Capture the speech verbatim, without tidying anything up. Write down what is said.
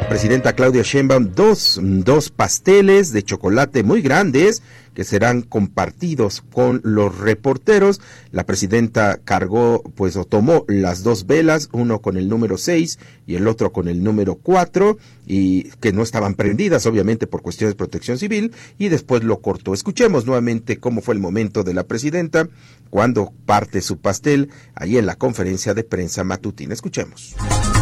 presidenta Claudia Sheinbaum dos, dos pasteles de chocolate muy grandes que serán compartidos con los reporteros. La presidenta cargó, pues, o tomó las dos velas, uno con el número seis y el otro con el número cuatro, y que no estaban prendidas, obviamente, por cuestiones de protección civil, y después lo cortó. Escuchemos nuevamente cómo fue el momento de la presidenta cuando parte su pastel ahí en la conferencia de prensa matutina. Escuchemos.